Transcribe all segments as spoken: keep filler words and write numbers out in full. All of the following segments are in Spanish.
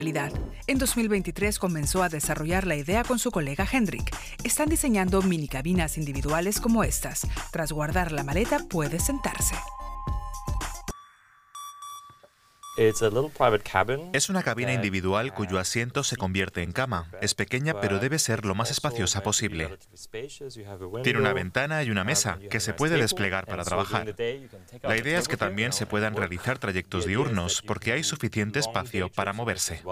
realidad. En dos mil veintitrés comenzó a desarrollar la idea con su colega Hendrik. Están diseñando mini cabinas individuales como estas. Tras guardar la maleta, puede sentarse. Es una cabina individual cuyo asiento se convierte en cama. Es pequeña, pero debe ser lo más espaciosa posible. Tiene una ventana y una mesa que se puede desplegar para trabajar. La idea es que también se puedan realizar trayectos diurnos, porque hay suficiente espacio para moverse.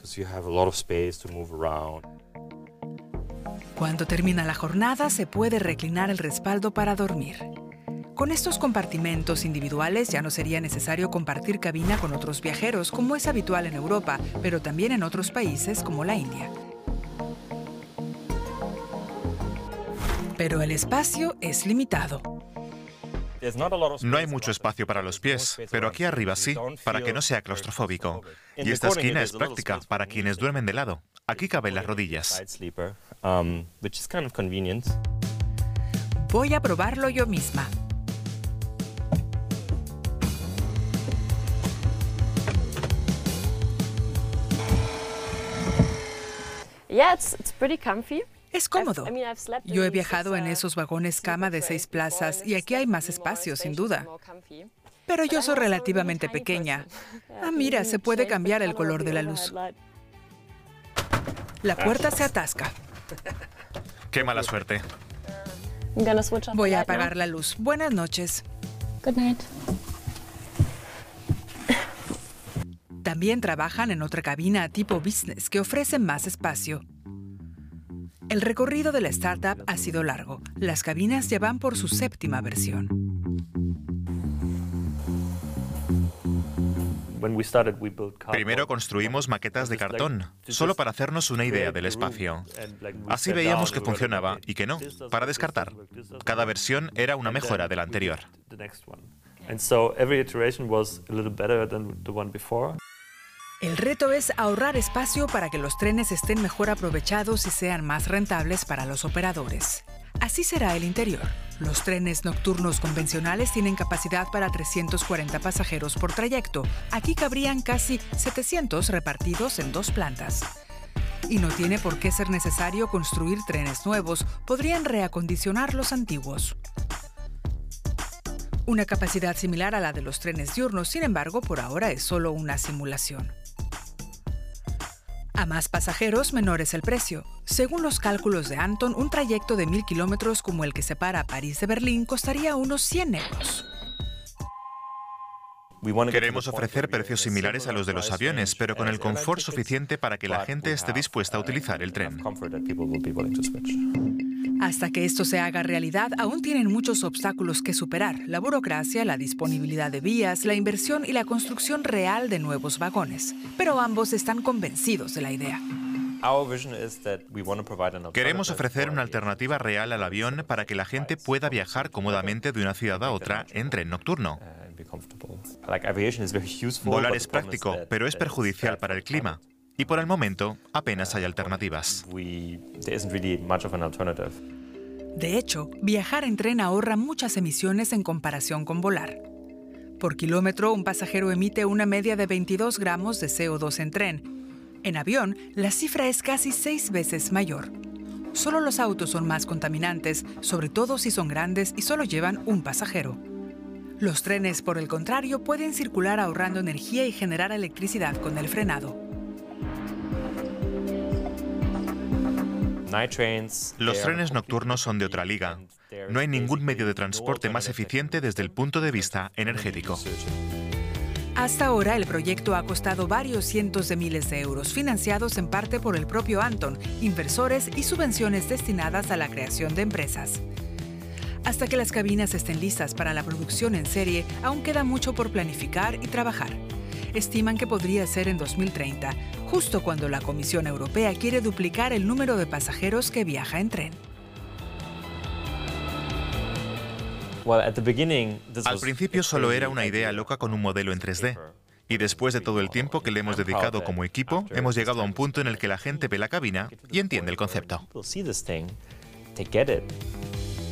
Cuando termina la jornada, se puede reclinar el respaldo para dormir. Con estos compartimentos individuales ya no sería necesario compartir cabina con otros viajeros, como es habitual en Europa, pero también en otros países como la India. Pero el espacio es limitado. No hay mucho espacio para los pies, pero aquí arriba sí, para que no sea claustrofóbico. Y esta esquina es práctica para quienes duermen de lado. Aquí caben las rodillas. Voy a probarlo yo misma. Es cómodo. Yo he viajado en esos vagones cama de seis plazas y aquí hay más espacio, sin duda. Pero yo soy relativamente pequeña. Ah, mira, se puede cambiar el color de la luz. La puerta se atasca. ¡Qué mala suerte! Voy a apagar la luz. Buenas noches. Good night. También trabajan en otra cabina tipo business que ofrece más espacio. El recorrido de la startup ha sido largo. Las cabinas ya van por su séptima versión. Primero construimos maquetas de cartón, solo para hacernos una idea del espacio. Así veíamos que funcionaba y que no, para descartar. Cada versión era una mejora de la anterior. El reto es ahorrar espacio para que los trenes estén mejor aprovechados y sean más rentables para los operadores. Así será el interior. Los trenes nocturnos convencionales tienen capacidad para trescientos cuarenta pasajeros por trayecto. Aquí cabrían casi setecientos repartidos en dos plantas. Y no tiene por qué ser necesario construir trenes nuevos, podrían reacondicionar los antiguos. Una capacidad similar a la de los trenes diurnos, sin embargo, por ahora es solo una simulación. A más pasajeros, menor es el precio. Según los cálculos de Anton, un trayecto de mil kilómetros como el que separa París de Berlín costaría unos cien euros. Queremos ofrecer precios similares a los de los aviones, pero con el confort suficiente para que la gente esté dispuesta a utilizar el tren. Hasta que esto se haga realidad, aún tienen muchos obstáculos que superar: la burocracia, la disponibilidad de vías, la inversión y la construcción real de nuevos vagones. Pero ambos están convencidos de la idea. Queremos ofrecer una alternativa real al avión para que la gente pueda viajar cómodamente de una ciudad a otra en tren nocturno. Volar es práctico, pero es perjudicial para el clima. Y por el momento, apenas hay alternativas. De hecho, viajar en tren ahorra muchas emisiones en comparación con volar. Por kilómetro, un pasajero emite una media de veintidós gramos de C O dos en tren. En avión, la cifra es casi seis veces mayor. Solo los autos son más contaminantes, sobre todo si son grandes y solo llevan un pasajero. Los trenes, por el contrario, pueden circular ahorrando energía y generar electricidad con el frenado. Los trenes nocturnos son de otra liga. No hay ningún medio de transporte más eficiente desde el punto de vista energético. Hasta ahora, el proyecto ha costado varios cientos de miles de euros, financiados en parte por el propio Anton, inversores y subvenciones destinadas a la creación de empresas. Hasta que las cabinas estén listas para la producción en serie, aún queda mucho por planificar y trabajar. Estiman que podría ser en dos mil treinta, justo cuando la Comisión Europea quiere duplicar el número de pasajeros que viaja en tren. Al principio solo era una idea loca con un modelo en tres D. Y después de todo el tiempo que le hemos dedicado como equipo, hemos llegado a un punto en el que la gente ve la cabina y entiende el concepto.